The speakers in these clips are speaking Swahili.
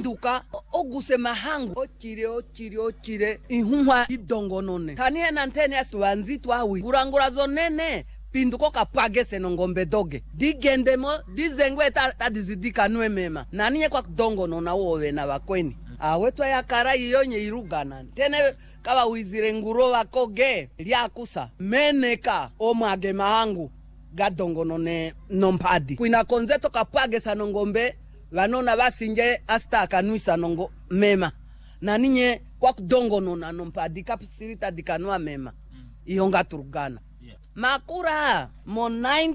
anduka oguse mahangu ochire ihunwa idongonone tani hena ntene aswanzi twawi kurangura zonene pinduko kapagese no ngombe doge digendemo dizengwe tadizidika nwe mema naniye kwa dongonona wowe na bakweni awetwa yakara yonye irugana tene kaba wizire nguro bakoge lyakusa meneka omwage mahangu gadongonone nompadi kuina konzeto kapagesa no ngombe vanona basinje asta kanuisa nongo mema naninye kwa kudongonona nompadi kapisirita dikanwa mema iyonga turugana makura mo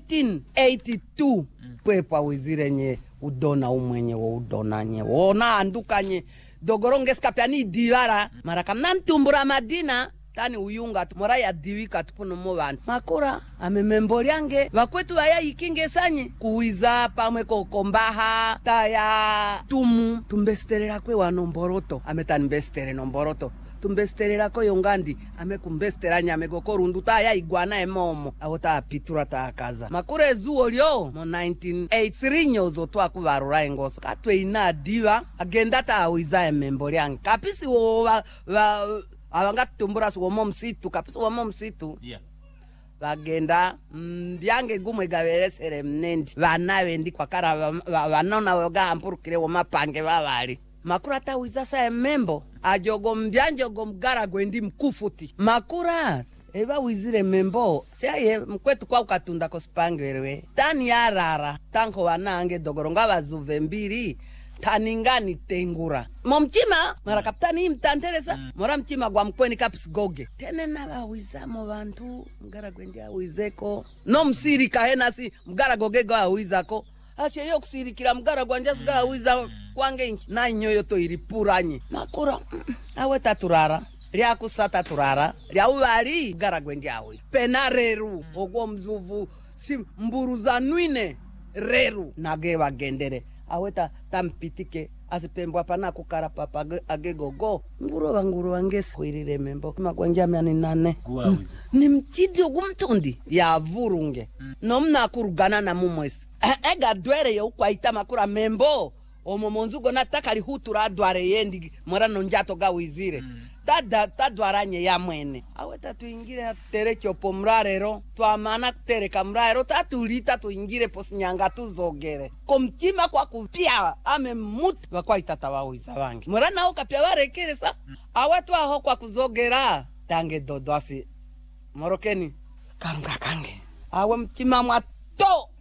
1982 pepa wizire nye udona umwenye wo udona nye wona andukanye dogoronge skapiani divara maraka nantumbura madina tani uyunga tumora ya diwika tupuno mo bantu makura amemembori yange bakwetu baya ikinge sanye kuwiza pamwe kokombaha taya tumbesterera kwe wanomboroto ametani bestere nomboroto tumbesterera ko yongandi amekumbesteranya amegokorundu taya igwana emomo awota apitura ta kaza makure zuo lyo mo 1983 nyozo twakubarura engoso katwe ina diva agenda ta wiza emembori yange kapisi wo abanga tumbura so momsitu kapisi wo momsitu bagenda byange gumwe gaberesere mnendi banawe ndi kwakara banona woga ampurukire wo mapange babali makura ta wiza sa membo ajogo mbyanje gomgara gwendi mkufuti makura eba wizire membo siaye mkwetu kwa ukatunda ko spangwerwe tani yarara tanko wanange dogoronga bazuve mbiri taningani tengura momchima mara kaptani mtanteresa mora mchima gwa mkweni kapis goge tene na wiza mo bantu mgara gwendi awizeko no msiri kahena si mgara goge go awizako ashe yo kusirikira mgara gwanja siga awiza kwange inchi na nyoyo to iripuranye makura awe taturara lya kusata turara lya uwari mgara gwendi awi penareru ogwo mzuvu si mburuza nwine reru nage bagendere aweta tampitike asipembwa pana kukara papa agegogo nguro wangesi kwirire membo magwanja mani nane ni mchidi ogumtundi ya vurunge nomna kurugana na mumwesi ega dwere yo kwaita makura membo omomonzugo nataka lihutura dware yendi mora nonjato ga wizire tadwaranye ya mwene aweta tuingire tere chopo mrarero twamana tereka mrarero tatulita tuingire posinyanga tuzogere komtima kwa kupia ame mutu bakwa itatawawiza wangi mora nao kapia barekeresa awatu aho kwa kuzogera tange dodwasi morokeni karunga kange awe mtima mwato